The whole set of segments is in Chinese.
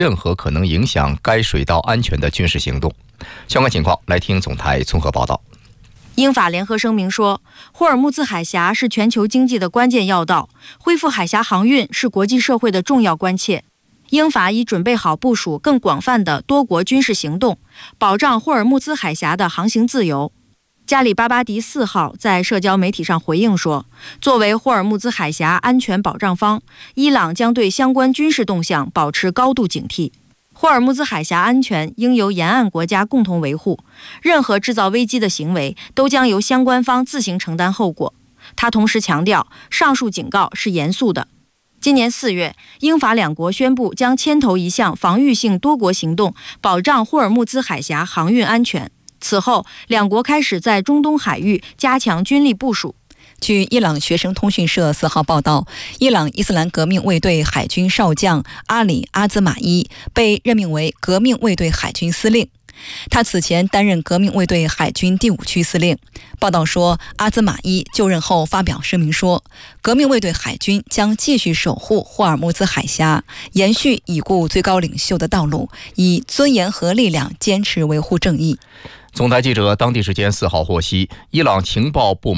任何可能影响该水道安全的军事行动。相关情况，来听总台综合报道。 英法联合声明说，霍尔木兹海峡是全球经济的关键要道，恢复海峡航运是国际社会的重要关切。英法已准备好部署更广泛的多国军事行动，保障霍尔木兹海峡的航行自由。加里巴巴迪4号在社交媒体上回应说，作为霍尔木兹海峡安全保障方，伊朗将对相关军事动向保持高度警惕。霍尔木兹海峡安全应由沿岸国家共同维护，任何制造危机的行为都将由相关方自行承担后果。他同时强调，上述警告是严肃的。今年4月，英法两国宣布将牵头一项防御性多国行动，保障霍尔木兹海峡航运安全。此后，两国开始在中东海域加强军力部署。 据伊朗学生通讯社4号报道，伊朗伊斯兰革命卫队海军少将阿里·阿兹马伊被任命为革命卫队海军司令。他此前担任革命卫队海军第5区司令。报道说，阿兹马伊就任后发表声明说，革命卫队海军将继续守护霍尔木兹海峡，延续已故最高领袖的道路，以尊严和力量坚持维护正义。 总台记者当地时间4号获悉，伊朗情报部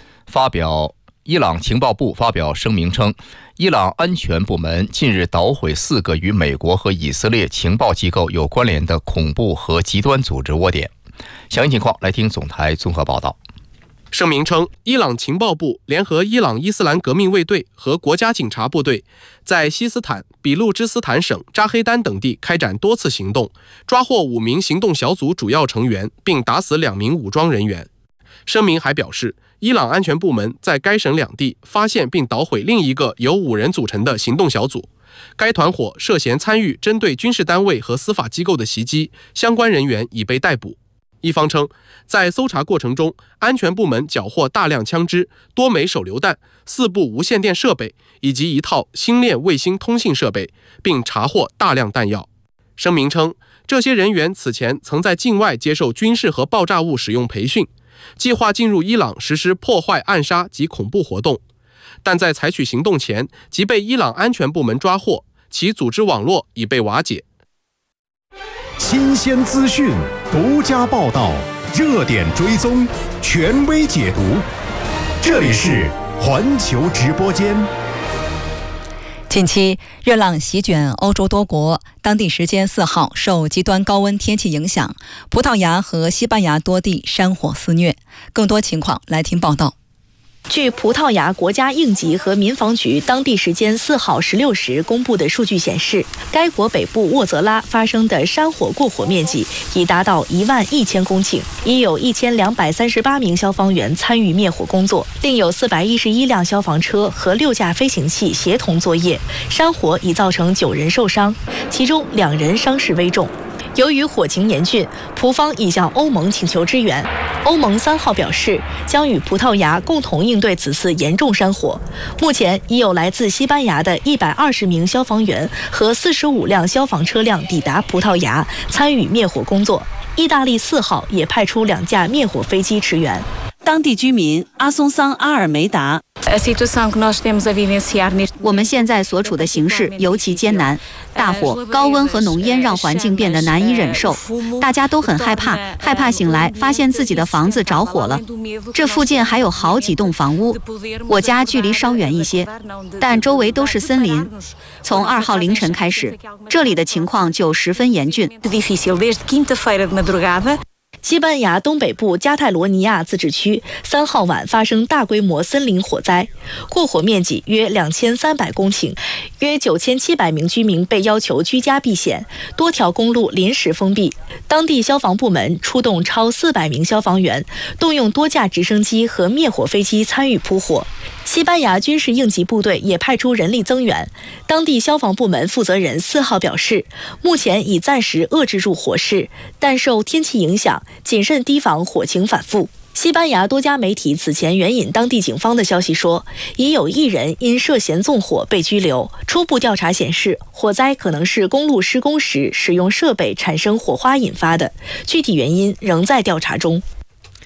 发表声明称，伊朗安全部门近日捣毁4个与美国和以色列情报机构有关联的恐怖和极端组织窝点。详细情况，来听总台综合报道。 声明称，伊朗情报部联合伊朗伊斯兰革命卫队和国家警察部队，在西斯坦、俾路支斯坦省扎黑丹等地开展多次行动，抓获5名行动小组主要成员，并打死2名武装人员。声明还表示，伊朗安全部门在该省2地发现并捣毁另一个由5人组成的行动小组，该团伙涉嫌参与针对军事单位和司法机构的袭击，相关人员已被逮捕。一方称，在搜查过程中，安全部门缴获大量枪支、多枚手榴弹、4部无线电设备以及1套星链卫星通信设备，并查获大量弹药。声明称，这些人员此前曾在境外接受军事和爆炸物使用培训，计划进入伊朗实施破坏、暗杀及恐怖活动，但在采取行动前即被伊朗安全部门抓获，其组织网络已被瓦解。 新鲜资讯，独家报道，热点追踪，权威解读。这里是环球直播间。 近期热浪席卷欧洲多国，当地时间4号受极端高温天气影响，葡萄牙和西班牙多地山火肆虐。更多情况来听报道。 据葡萄牙国家应急和民防局当地时间4号16时公布的数据显示，该国北部沃泽拉发生的山火过火面积已达到11000公顷，已有1238名消防员参与灭火工作，另有411辆消防车和6架飞行器协同作业。山火已造成9人受伤，其中2人伤势危重。由于火情严峻，葡方已向欧盟请求支援。欧盟3号表示，将与葡萄牙共同应对此次严重山火。目前已有来自西班牙的120名消防员和45辆消防车辆抵达葡萄牙，参与灭火工作。意大利4号也派出2架灭火飞机驰援。 当地居民阿松桑阿尔梅达， 我们现在所处的形势尤其艰难，大火、高温和浓烟让环境变得难以忍受，大家都很害怕醒来发现自己的房子着火了。这附近还有好几栋房屋，我家距离稍远一些，但周围都是森林。从2号凌晨开始，这里的情况就十分严峻。 西班牙东北部加泰罗尼亚自治区3号晚发生大规模森林火灾，过火面积约2300公顷，约9700名居民被要求居家避险，多条公路临时封闭。当地消防部门出动超400名消防员，动用多架直升机和灭火飞机参与扑火。西班牙军事应急部队也派出人力增援。当地消防部门负责人4号表示，目前已暂时遏制住火势，但受天气影响，谨慎提防火情反复。西班牙多家媒体此前援引当地警方的消息说，已有1人因涉嫌纵火被拘留。初步调查显示，火灾可能是公路施工时使用设备产生火花引发的，具体原因仍在调查中。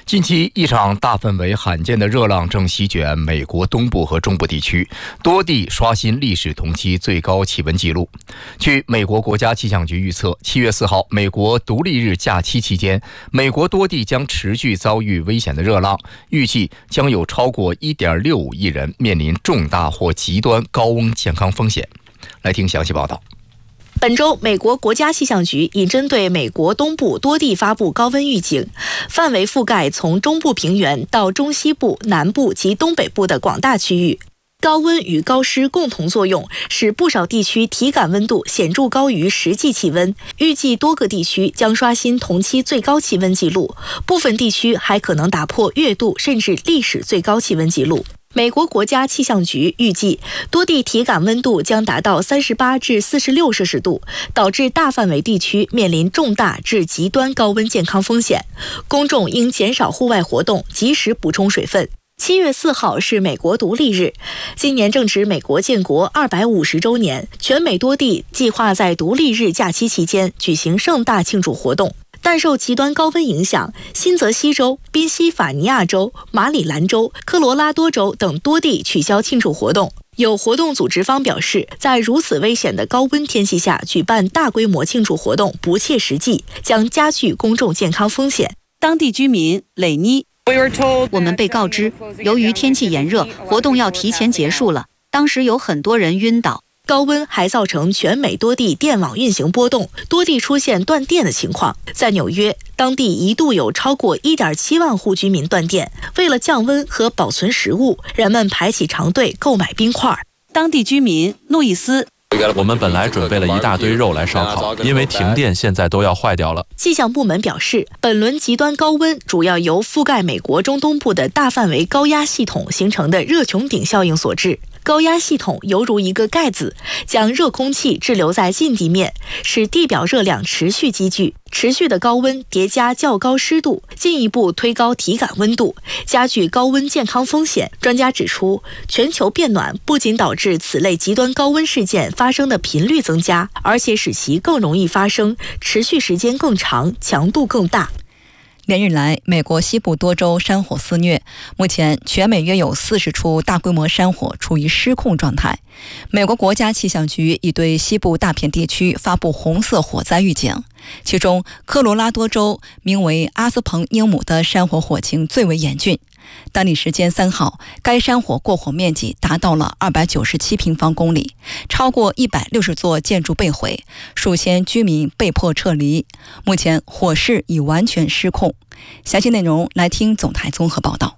近期，一场大范围罕见的热浪正席卷美国东部和中部地区，多地刷新历史同期最高气温纪录。据美国国家气象局预测，7月4号美国独立日假期期间，美国多地将持续遭遇危险的热浪，预计将有超过 1.65 亿人面临重大或极端高温健康风险。来听详细报道。 本周，美国国家气象局已针对美国东部多地发布高温预警，范围覆盖从中部平原到中西部、南部及东北部的广大区域。高温与高湿共同作用，使不少地区体感温度显著高于实际气温，预计多个地区将刷新同期最高气温纪录，部分地区还可能打破月度甚至历史最高气温纪录。美国国家气象局预计，多地体感温度将达到38至46摄氏度，导致大范围地区面临重大至极端高温健康风险。公众应减少户外活动，及时补充水分。7月4号是美国独立日，今年正值美国建国250周年，全美多地计划在独立日假期期间举行盛大庆祝活动。但受极端高温影响，新泽西州、宾夕法尼亚州、马里兰州、科罗拉多州等多地取消庆祝活动。有活动组织方表示，在如此危险的高温天气下举办大规模庆祝活动不切实际，将加剧公众健康风险。 当地居民雷妮： 我们被告知，由于天气炎热，活动要提前结束了。当时有很多人晕倒。 高温还造成全美多地电网运行波动，多地出现断电的情况。在纽约，当地一度有超过 1.7 万户居民断电。为了降温和保存食物，人们排起长队购买冰块。 当地居民路易斯： 我们本来准备了一大堆肉来烧烤，因为停电现在都要坏掉了。 气象部门表示，本轮极端高温主要由覆盖美国中东部的大范围高压系统形成的热穹顶效应所致。高压系统犹如一个盖子，将热空气滞留在近地面，使地表热量持续积聚。持续的高温叠加较高湿度，进一步推高体感温度，加剧高温健康风险。专家指出，全球变暖不仅导致此类极端高温事件发生的频率增加，而且使其更容易发生，持续时间更长，强度更大。 连日来，美国西部多州山火肆虐，目前全美约有40处大规模山火处于失控状态。美国国家气象局已对西部大片地区发布红色火灾预警，其中科罗拉多州名为阿斯彭英姆的山火火情最为严峻。当地时间3号，该山火过火面积达到了297平方公里，超过160座建筑被毁，数千居民被迫撤离。目前火势已完全失控。详细内容来听总台综合报道。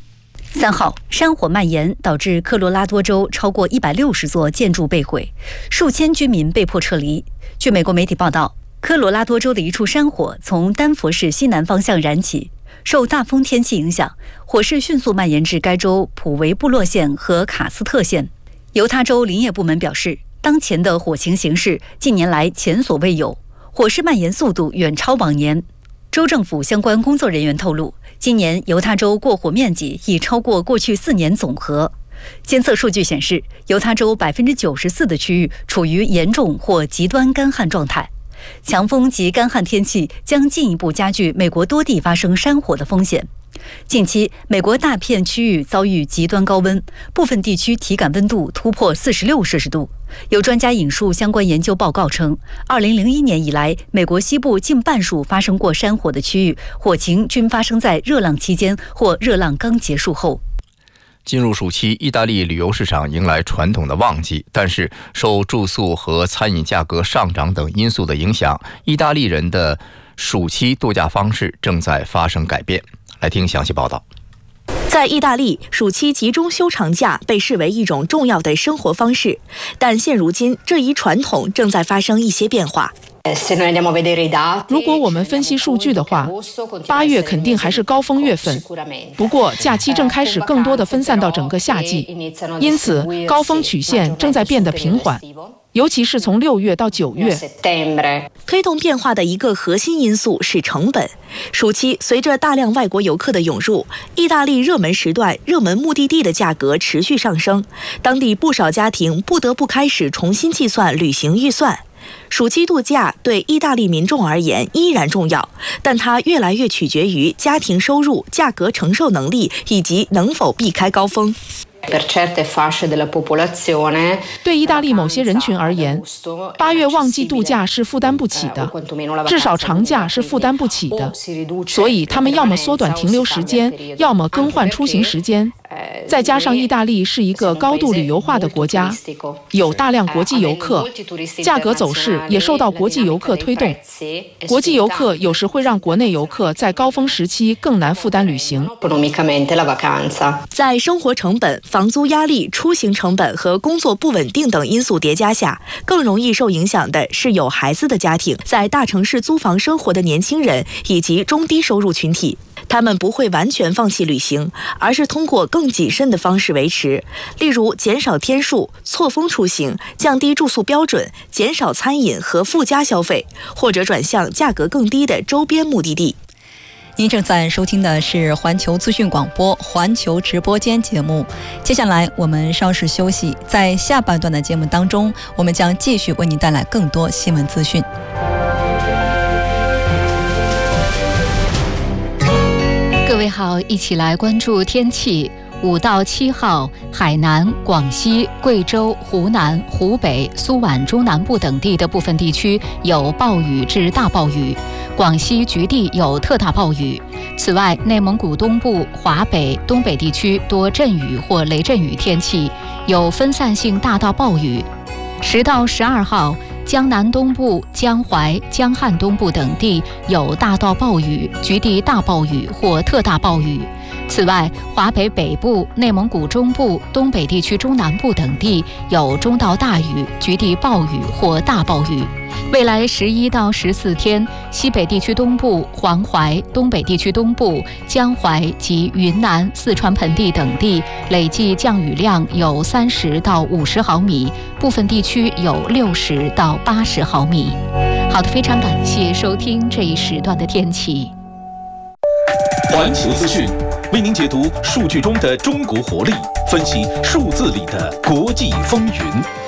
3号，山火蔓延导致科罗拉多州超过160座建筑被毁，数千居民被迫撤离。据美国媒体报道，科罗拉多州的一处山火从丹佛市西南方向燃起，受大风天气影响，火势迅速蔓延至该州普维布洛县和卡斯特县。犹他州林业部门表示，当前的火情形势近年来前所未有，火势蔓延速度远超往年。州政府相关工作人员透露，今年犹他州过火面积已超过过去4年总和。监测数据显示，犹他州94%的区域处于严重或极端干旱状态。强风及干旱天气将进一步加剧美国多地发生山火的风险。近期，美国大片区域遭遇极端高温，部分地区体感温度突破46摄氏度。有专家引述相关研究报告称，2001年以来，美国西部近半数发生过山火的区域，火情均发生在热浪期间或热浪刚结束后。 进入暑期，意大利旅游市场迎来传统的旺季，但是受住宿和餐饮价格上涨等因素的影响，意大利人的暑期度假方式正在发生改变。来听详细报道。 在意大利，暑期集中休长假被视为一种重要的生活方式，但现如今这一传统正在发生一些变化。 如果我们分析数据的话，8月肯定还是高峰月份，不过假期正开始更多地分散到整个夏季，因此高峰曲线正在变得平缓，尤其是从6月到9月。 推动变化的一个核心因素是成本。暑期随着大量外国游客的涌入，意大利热门时段、热门目的地的价格持续上升，当地不少家庭不得不开始重新计算旅行预算。 暑期度假对意大利民众而言依然重要，但它越来越取决于家庭收入、价格承受能力以及能否避开高峰。 对意大利某些人群而言，8月旺季度假是负担不起的，至少长假是负担不起的，所以他们要么缩短停留时间，要么更换出行时间。再加上意大利是一个高度旅游化的国家，有大量国际游客，价格走势也受到国际游客推动。国际游客有时会让国内游客在高峰时期更难负担旅行。 在生活成本、房租压力、出行成本和工作不稳定等因素叠加下，更容易受影响的是有孩子的家庭、在大城市租房生活的年轻人以及中低收入群体。他们不会完全放弃旅行，而是通过更谨慎的方式维持，例如减少天数、错峰出行、降低住宿标准、减少餐饮和附加消费，或者转向价格更低的周边目的地。 您正在收听的是环球资讯广播环球直播间节目，接下来我们稍事休息，在下半段的节目当中，我们将继续为您带来更多新闻资讯。 各位好，一起来关注天气。5到7号，海南、广西、贵州、湖南、湖北、苏皖中南部等地的部分地区有暴雨至大暴雨，广西局地有特大暴雨。此外，内蒙古东部、华北、东北地区多阵雨或雷阵雨天气，有分散性大到暴雨。10到12号，江南东部、江淮、江汉东部等地有大到暴雨、局地大暴雨或特大暴雨。此外，华北北部、内蒙古中部、东北地区中南部等地有中到大雨、局地暴雨或大暴雨。未来11到14天，西北地区东部、黄淮、东北地区东部、江淮及云南、四川盆地等地累计降雨量有30到50毫米，部分地区有60到80毫米。好的，非常感谢收听这一时段的天气。 环球资讯为您解读数据中的中国活力，分析数字里的国际风云。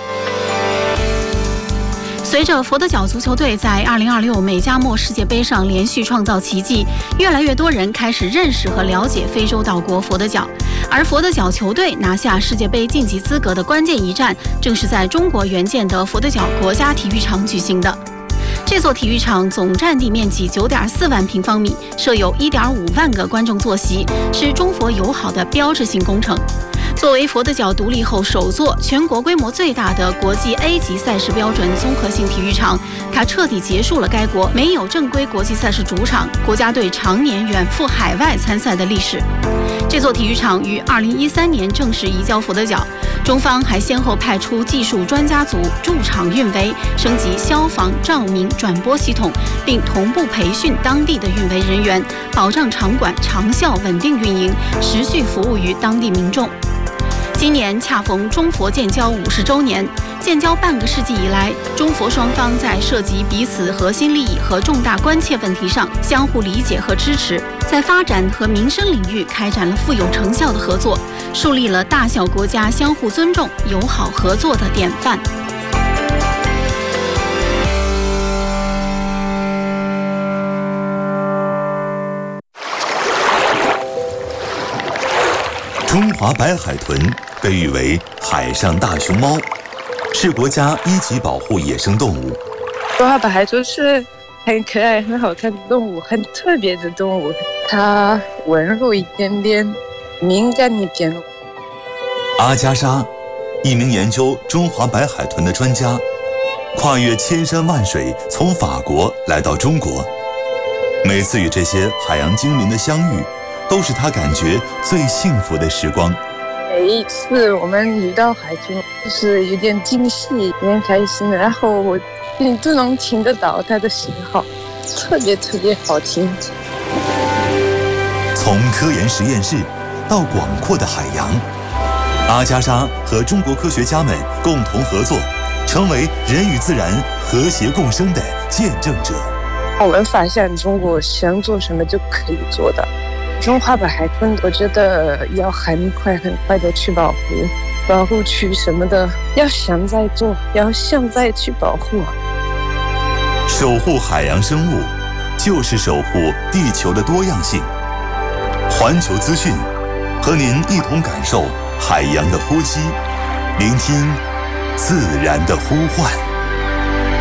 随着佛得角足球队在2026美加墨世界杯上连续创造奇迹，越来越多人开始认识和了解非洲岛国佛得角。而佛得角球队拿下世界杯晋级资格的关键一战，正是在中国援建的佛得角国家体育场举行的。这座体育场总占地面积9.4万平方米，设有1.5万个观众坐席，是中佛友好的标志性工程。作为佛得角独立后首座全国规模最大的国际 A 级赛事标准综合性体育场，它彻底结束了该国没有正规国际赛事主场、国家队常年远赴海外参赛的历史。这座体育场于2013年正式移交佛得角，中方还先后派出技术专家组驻场运维，升级消防、照明、转播系统，并同步培训当地的运维人员，保障场馆长效稳定运营，持续服务于当地民众。今年恰逢中佛建交50周年，建交半个世纪以来，中佛双方在涉及彼此核心利益和重大关切问题上相互理解和支持，在发展和民生领域开展了富有成效的合作，树立了大小国家相互尊重、友好合作的典范。 中华白海豚被誉为海上大熊猫，是国家1级保护野生动物。 中华白海豚是很可爱、很好看的动物，很特别的动物。它温柔一点点，敏感一点。 阿加莎，一名研究中华白海豚的专家，跨越千山万水，从法国来到中国。每次与这些海洋精灵的相遇，都是他感觉最幸福的时光。 每一次我们遇到海豚，就是有点惊喜，有点开心，然后我都能听得到它的信号，特别特别好听。 从科研实验室到广阔的海洋，阿加莎和中国科学家们共同合作，成为人与自然和谐共生的见证者。 我们发现中国想做什么就可以做的。中华白海豚，我觉得要很快的去保护区什么的，要现在做，要现在去保护。 守护海洋生物，就是守护地球的多样性。环球资讯，和您一同感受海洋的呼吸，聆听自然的呼唤。